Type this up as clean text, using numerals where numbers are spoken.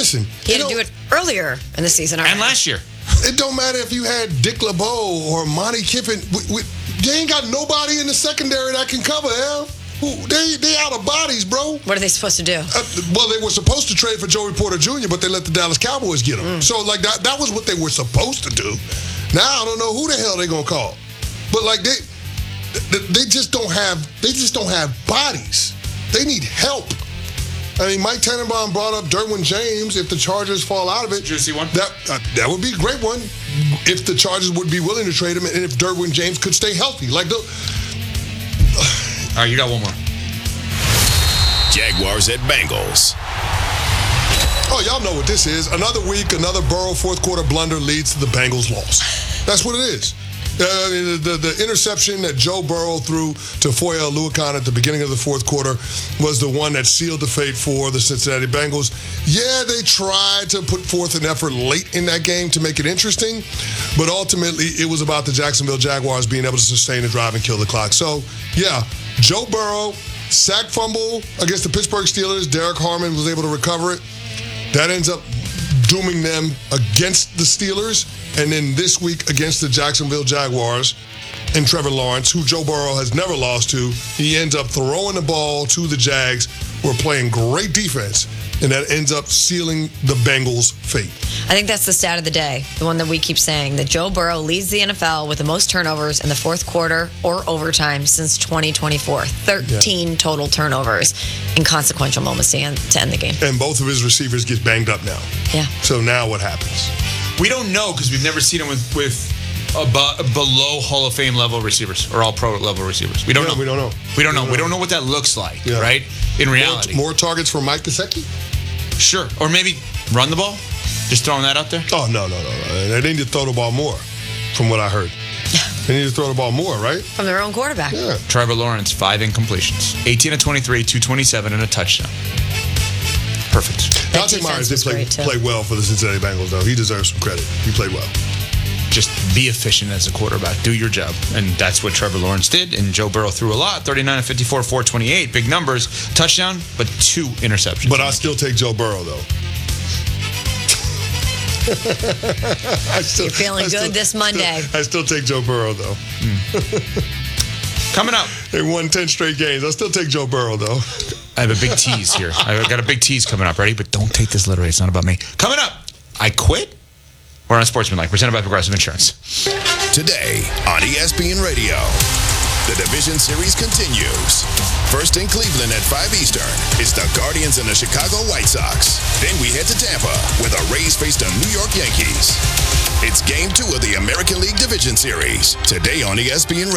listen. He had to do it earlier in the season. And last year. It don't matter if you had Dick LeBeau or Monty Kiffin. They ain't got nobody in the secondary that can cover, Al. They out of bodies, bro. What are they supposed to do? Well, they were supposed to trade for Joey Porter Jr., but they let the Dallas Cowboys get him. So, like, that was what they were supposed to do. Now, I don't know who the hell they're going to call. But, like, they just don't have bodies. They need help. I mean, Mike Tannenbaum brought up Derwin James. If the Chargers fall out of it, juicy one. That would be a great one. If the Chargers would be willing to trade him, and if Derwin James could stay healthy, like the. All right, you got one more. Jaguars at Bengals. Oh, y'all know what this is. Another week, another Burrow fourth quarter blunder leads to the Bengals' loss. That's what it is. The interception that Joe Burrow threw to Foye Oluokun at the beginning of the fourth quarter was the one that sealed the fate for the Cincinnati Bengals. Yeah, they tried to put forth an effort late in that game to make it interesting, but ultimately it was about the Jacksonville Jaguars being able to sustain the drive and kill the clock. So, yeah, Joe Burrow, sack fumble against the Pittsburgh Steelers. Derek Harmon was able to recover it. That ends up dooming them against the Steelers, and then this week against the Jacksonville Jaguars and Trevor Lawrence, who Joe Burrow has never lost to. He ends up throwing the ball to the Jags, who are playing great defense, and that ends up sealing the Bengals' fate. I think that's the stat of the day, the one that we keep saying, that Joe Burrow leads the NFL with the most turnovers in the fourth quarter or overtime since 2024. 13 total turnovers in consequential moments to end the game. And both of his receivers get banged up now. Yeah. So now what happens? We don't know because we've never seen him with below Hall of Fame level receivers or all pro level receivers. We don't know. We don't know. We don't know what that looks like, right? In reality. More targets for Mike Gesicki? Sure. Or maybe run the ball? Just throwing that out there? Oh, no. They need to throw the ball more, from what I heard. They need to throw the ball more, right? From their own quarterback. Yeah. Trevor Lawrence, 5 incompletions. 18 of 23, 227, and a touchdown. Perfect. Dante Myers did play well for the Cincinnati Bengals, though. He deserves some credit. He played well. Just be efficient as a quarterback. Do your job. And that's what Trevor Lawrence did. And Joe Burrow threw a lot. 39 of 54, 428. Big numbers. Touchdown, but 2 interceptions. But I still take Joe Burrow, though. You're feeling good this Monday. I still take Joe Burrow, though. Coming up. They won 10 straight games. I still take Joe Burrow, though. I have a big tease here. I've got a big tease coming up. Ready? But don't take this literally. It's not about me. Coming up. I quit. We're on Sportsmanlike, presented by Progressive Insurance. Today on ESPN Radio, the Division Series continues. First in Cleveland at 5 Eastern, it's the Guardians and the Chicago White Sox. Then we head to Tampa, where the Rays face the New York Yankees. It's Game 2 of the American League Division Series, today on ESPN Radio.